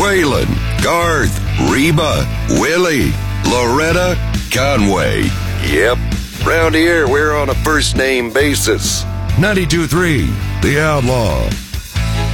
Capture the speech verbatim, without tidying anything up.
Waylon, Garth, Reba, Willie, Loretta, Conway. Yep, round here we're on a first name basis. ninety-two point three The Outlaw.